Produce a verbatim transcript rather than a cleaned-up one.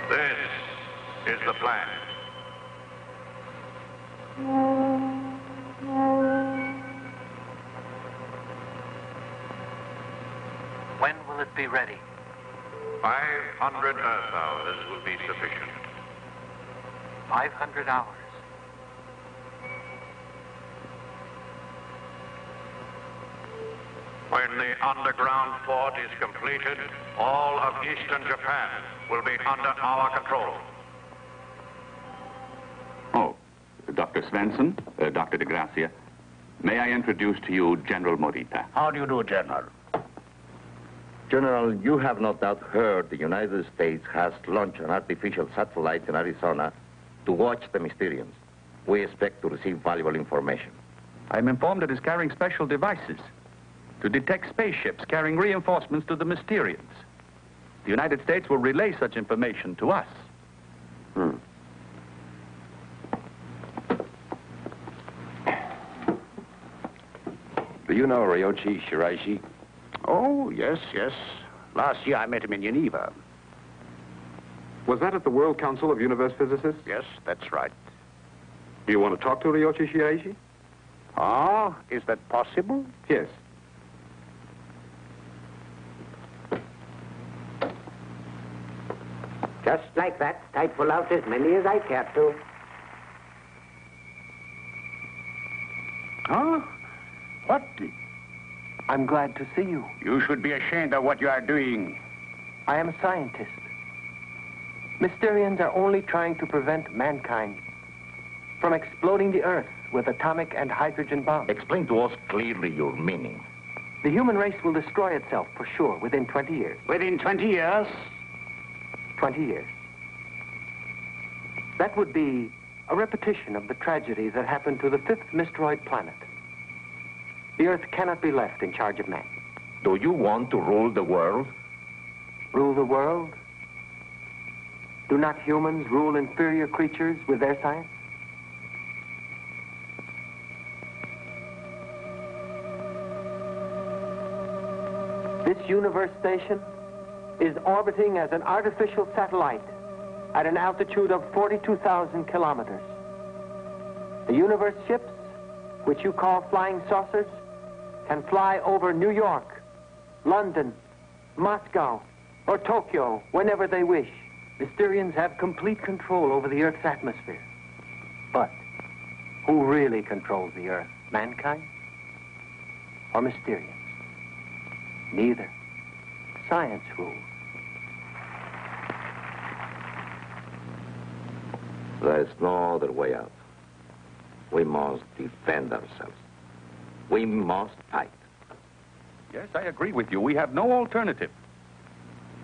This is the plan. When will it be ready? Five hundred Earth hours will be sufficient. five hundred hours. When the underground fort is completed, all of eastern Japan will be under our control. Oh, Doctor Svensson, uh, Doctor de Gracia, may I introduce to you General Morita? How do you do, General? General, you have no doubt heard the United States has launched an artificial satellite in Arizona to watch the Mysterians. We expect to receive valuable information. I'm informed it is carrying special devices to detect spaceships carrying reinforcements to the Mysterians. The United States will relay such information to us. Hmm. Do you know Ryoichi Shiraishi? Oh, yes, yes. Last year I met him in Geneva. Was that at the World Council of Universe Physicists? Yes, that's right. Do you want to talk to Ryoichi Shiraishi? Ah, is that possible? Yes. Just like that, I'd pull out as many as I care to. Huh? What? I'm glad to see you. You should be ashamed of what you are doing. I am a scientist. Mysterians are only trying to prevent mankind from exploding the Earth with atomic and hydrogen bombs. Explain to us clearly your meaning. The human race will destroy itself for sure within twenty years. Within twenty years? twenty years. That would be a repetition of the tragedy that happened to the fifth Mysteroid planet. The Earth cannot be left in charge of man. Do you want to rule the world? Rule the world? Do not humans rule inferior creatures with their science? This universe station is orbiting as an artificial satellite at an altitude of forty-two thousand kilometers. The universe ships, which you call flying saucers, can fly over New York, London, Moscow, or Tokyo whenever they wish. Mysterians have complete control over the Earth's atmosphere. But who really controls the Earth? Mankind or Mysterians? Neither. Science rules. There is no other way out. We must defend ourselves. We must fight. Yes, I agree with you. We have no alternative.